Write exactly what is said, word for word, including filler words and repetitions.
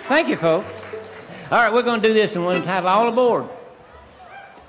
Thank you, folks. All right, we're going to do this in one time. All aboard.